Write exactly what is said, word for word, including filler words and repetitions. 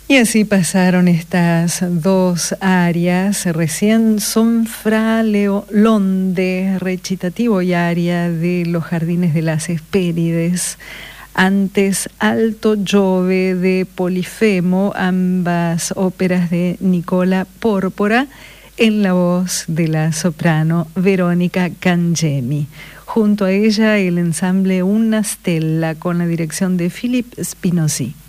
Y así pasaron estas dos arias, recién Son fra Leo Londe, recitativo y aria de Los Jardines de las Hespérides, antes Alto Giove de Polifemo, ambas óperas de Nicola Pórpora, en la voz de la soprano Verónica Cangemi. Junto a ella el ensamble Una Stella con la dirección de Philippe Spinozzi.